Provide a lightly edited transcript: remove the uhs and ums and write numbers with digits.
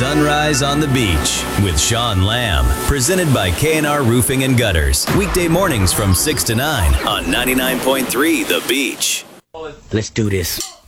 Sunrise on the Beach with Sean Lamb. Presented by K&R Roofing and Gutters. Weekday mornings from 6 to 9 on 99.3 The Beach. Let's do this.